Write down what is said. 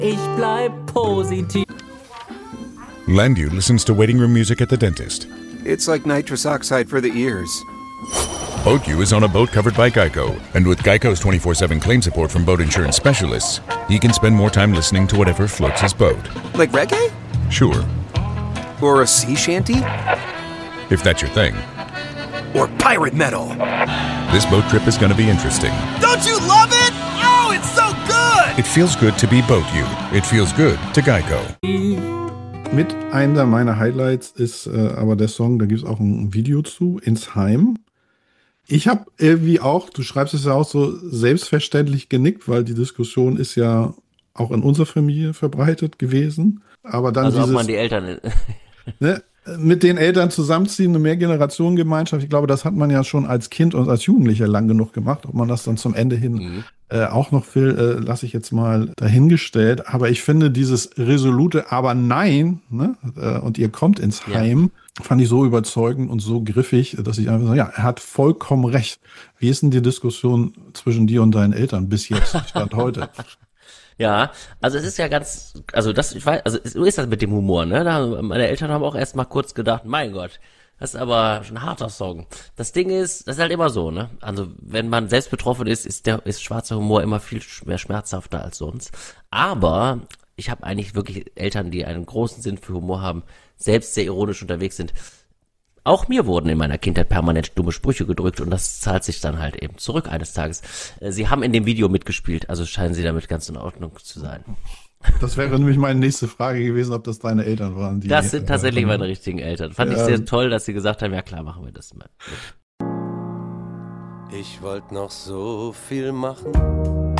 Ich bleib positiv. Landu listens to waiting room music at the dentist. It's like nitrous oxide for the ears. Boatyou is on a boat covered by Geico, and with Geico's 24/7 claim support from boat insurance specialists, he can spend more time listening to whatever floats his boat. Like reggae? Sure, Or a sea shanty? if that's your thing. Or pirate metal? This boat trip is going to be interesting. Don't you love it? Oh, it's so good! It feels good to be Boatyou. It feels good to Geico. Mit einer meiner Highlights ist aber der Song, da gibt es auch ein Video zu, Ins Heim. Ich habe irgendwie auch, du schreibst es ja auch so selbstverständlich genickt, weil die Diskussion ist ja auch in unserer Familie verbreitet gewesen. Aber dann Also ob man die Eltern... ne, mit den Eltern zusammenziehen, eine Mehrgenerationengemeinschaft, ich glaube, das hat man ja schon als Kind und als Jugendlicher lang genug gemacht. Ob man das dann zum Ende hin auch noch will, lasse ich jetzt mal dahingestellt. Aber ich finde dieses resolute Aber nein, ne, und ihr kommt ins Heim, fand ich so überzeugend und so griffig, dass ich einfach sage, ja, er hat vollkommen recht. Wie ist denn die Diskussion zwischen dir und deinen Eltern bis jetzt, Stand heute? Ja, also es ist ja ganz, also das, ich weiß, also so ist das mit dem Humor, ne? Meine Eltern haben auch erst mal kurz gedacht, mein Gott, das ist aber schon ein harter Song. Das Ding ist, das ist halt immer so, ne? Also wenn man selbst betroffen ist schwarzer Humor immer viel mehr schmerzhafter als sonst. Aber ich habe eigentlich wirklich Eltern, die einen großen Sinn für Humor haben, selbst sehr ironisch unterwegs sind. Auch mir wurden in meiner Kindheit permanent dumme Sprüche gedrückt und das zahlt sich dann halt eben zurück eines Tages. Sie haben in dem Video mitgespielt, also scheinen sie damit ganz in Ordnung zu sein. Das wäre nämlich meine nächste Frage gewesen, ob das deine Eltern waren. Die, das sind tatsächlich meine richtigen Eltern. Fand ich sehr toll, dass sie gesagt haben, ja klar, machen wir das mal. Ich wollte noch so viel machen,